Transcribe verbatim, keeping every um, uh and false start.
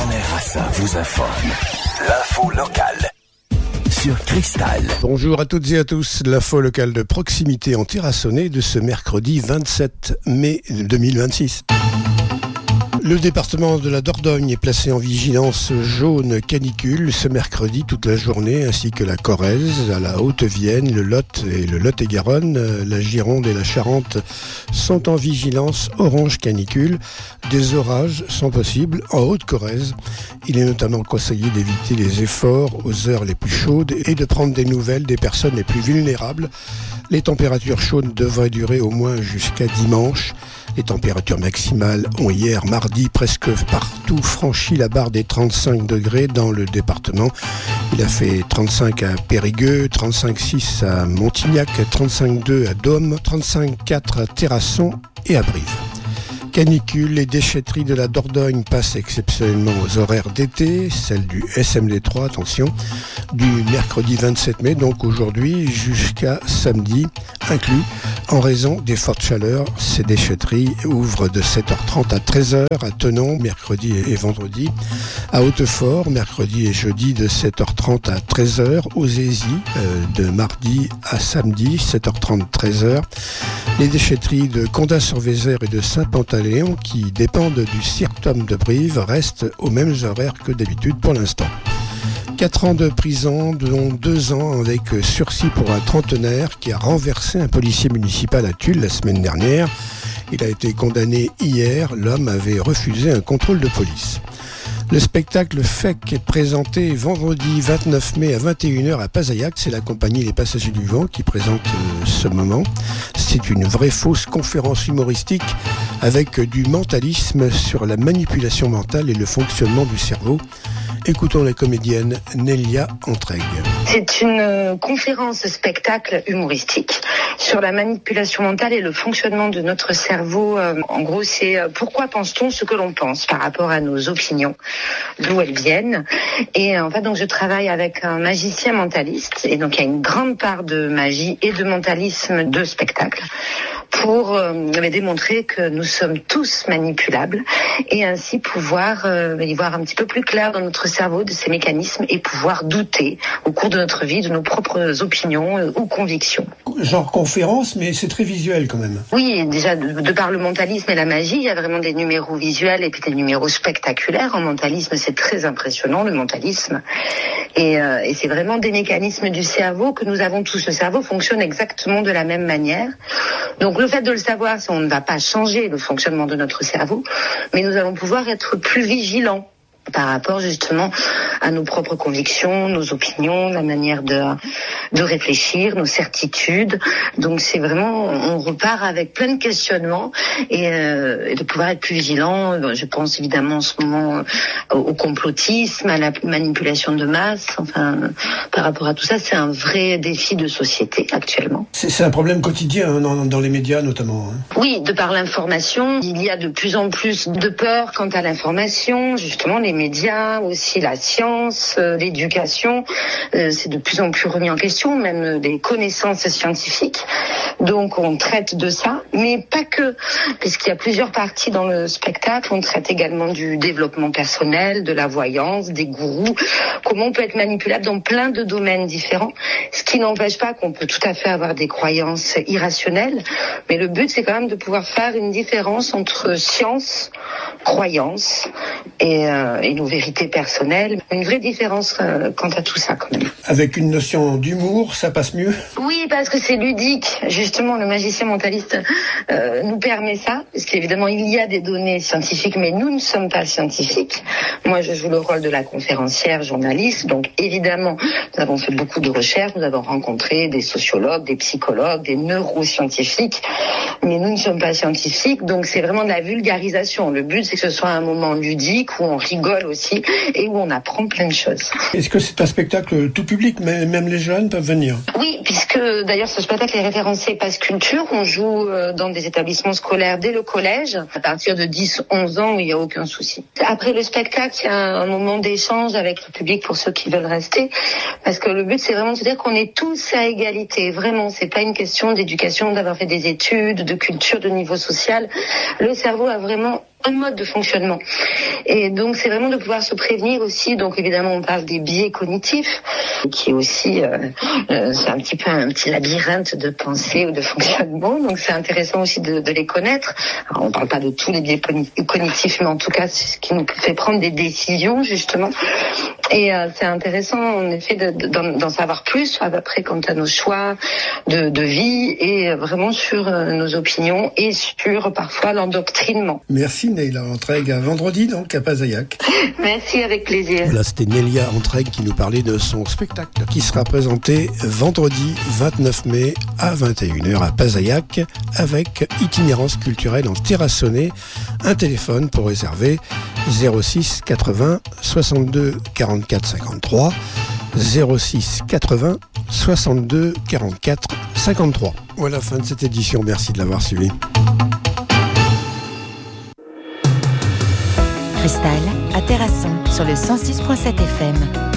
Taner Rassa vous informe. L'info locale sur Cristal. Bonjour à toutes et à tous. L'info locale de proximité en Terrassonnais de ce mercredi vingt-sept mai deux mille vingt-six. Le département de la Dordogne est placé en vigilance jaune canicule ce mercredi toute la journée, ainsi que la Corrèze, à la Haute-Vienne, le Lot et le Lot-et-Garonne. La Gironde et la Charente sont en vigilance orange canicule. Des orages sont possibles en Haute-Corrèze. Il est notamment conseillé d'éviter les efforts aux heures les plus chaudes et de prendre des nouvelles des personnes les plus vulnérables. Les températures chaudes devraient durer au moins jusqu'à dimanche. Les températures maximales ont hier, mardi, presque partout franchi la barre des trente-cinq degrés dans le département. Il a fait trente-cinq à Périgueux, trente-cinq virgule six à Montignac, trente-cinq virgule deux à Dôme, trente-cinq virgule quatre à Terrasson et à Brive. Canicule, les déchetteries de la Dordogne passent exceptionnellement aux horaires d'été, celles du S M D trois, attention, du mercredi vingt-sept mai, donc aujourd'hui, jusqu'à samedi inclus. En raison des fortes chaleurs, ces déchetteries ouvrent de sept heures trente à treize heures à Thonon, mercredi et vendredi, à Hautefort, mercredi et jeudi de sept heures trente à treize heures, aux Zézy, euh, de mardi à samedi, sept heures trente à treize heures. Les déchetteries de Condat-sur-Vézère et de Saint-Pantaléon, qui dépendent du Cirtum de Brive, restent aux mêmes horaires que d'habitude pour l'instant. Quatre ans de prison, dont deux ans avec sursis pour un trentenaire qui a renversé un policier municipal à Tulle la semaine dernière. Il a été condamné hier. L'homme avait refusé un contrôle de police. Le spectacle F E C est présenté vendredi vingt-neuf mai à vingt et une heures à Pazaillac. C'est la compagnie Les Passagers du Vent qui présente euh, ce moment. C'est une vraie fausse conférence humoristique avec du mentalisme sur la manipulation mentale et le fonctionnement du cerveau. Écoutons la comédienne Nélia Entraigues. C'est une conférence spectacle humoristique sur la manipulation mentale et le fonctionnement de notre cerveau. En gros, c'est pourquoi pense-t-on ce que l'on pense par rapport à nos opinions, d'où elles viennent. Et en fait, donc je travaille avec un magicien mentaliste, et donc il y a une grande part de magie et de mentalisme de spectacle pour euh, démontrer que nous sommes tous manipulables et ainsi pouvoir euh, y voir un petit peu plus clair dans notre cerveau de ces mécanismes et pouvoir douter au cours de notre vie de nos propres opinions euh, ou convictions. Genre conférence, mais c'est très visuel quand même. Oui, déjà de, de par le mentalisme et la magie, il y a vraiment des numéros visuels et puis des numéros spectaculaires. En mentalisme, c'est très impressionnant, le mentalisme. Et, euh, et c'est vraiment des mécanismes du cerveau que nous avons tous. Le cerveau fonctionne exactement de la même manière. Donc le fait de le savoir, on ne va pas changer le fonctionnement de notre cerveau, mais nous allons pouvoir être plus vigilants par rapport justement à nos propres convictions, nos opinions, la manière de de réfléchir, nos certitudes. Donc c'est vraiment, on repart avec plein de questionnements et, euh, et de pouvoir être plus vigilant. Je pense évidemment en ce moment au, au complotisme, à la manipulation de masse. Enfin, par rapport à tout ça, c'est un vrai défi de société actuellement. C'est, c'est un problème quotidien hein, dans, dans les médias notamment. Hein. Oui, de par l'information, il y a de plus en plus de peur quant à l'information. Justement, les médias, aussi la science, euh, l'éducation, euh, c'est de plus en plus remis en question, même des connaissances scientifiques. Donc on traite de ça, mais pas que, puisqu'il y a plusieurs parties dans le spectacle. On traite également du développement personnel, de la voyance, des gourous, comment on peut être manipulable dans plein de domaines différents, ce qui n'empêche pas qu'on peut tout à fait avoir des croyances irrationnelles, mais le but c'est quand même de pouvoir faire une différence entre science, croyance et, euh, et nos vérités personnelles. Une vraie différence euh, quant à tout ça quand même. Avec une notion d'humour, ça passe mieux ? Oui, parce que c'est ludique. Justement, le magicien mentaliste euh, nous permet ça, parce qu'évidemment, il y a des données scientifiques, mais nous ne sommes pas scientifiques. Moi, je joue le rôle de la conférencière journaliste, donc évidemment, nous avons fait beaucoup de recherches, nous avons rencontré des sociologues, des psychologues, des neuroscientifiques, mais nous ne sommes pas scientifiques, donc c'est vraiment de la vulgarisation. Le but, c'est que ce soit un moment ludique, où on rigole aussi, et où on apprend plein de choses. Est-ce que c'est un spectacle tout public, même les jeunes peuvent venir ? Oui, puisque d'ailleurs ce spectacle est référencé Pass Culture. On joue dans des établissements scolaires dès le collège, à partir de dix onze ans, où il n'y a aucun souci. Après le spectacle, il y a un moment d'échange avec le public pour ceux qui veulent rester, parce que le but c'est vraiment de se dire qu'on est tous à égalité. Vraiment, c'est pas une question d'éducation, d'avoir fait des études, de culture, de niveau social. Le cerveau a vraiment un mode de fonctionnement. Et donc c'est vraiment de pouvoir se prévenir aussi. Donc évidemment on parle des biais cognitifs, qui est aussi euh, euh, c'est un petit peu un petit labyrinthe de pensée ou de fonctionnement. Donc c'est intéressant aussi de, de les connaître. Alors, on parle pas de tous les biais cognitifs, mais en tout cas c'est ce qui nous fait prendre des décisions justement. Et euh, c'est intéressant en effet de, de, d'en, d'en savoir plus après quant à nos choix de, de vie et vraiment sur euh, nos opinions et sur parfois l'endoctrinement. Merci Nelia Entraigues, à vendredi donc à Pasayac. Merci, avec plaisir. Voilà, c'était Nelia Entraigues qui nous parlait de son spectacle qui sera présenté vendredi vingt-neuf mai à vingt et une heures à Pasayac avec itinérance culturelle en terrassonnée. Un téléphone pour réserver zéro six quatre-vingts soixante-deux quarante-quatre cinquante-trois zéro six quatre-vingts soixante-deux quarante-quatre cinquante-trois. Voilà, fin de cette édition. Merci de l'avoir suivi. Cristal à Terrasson sur le cent six virgule sept F M.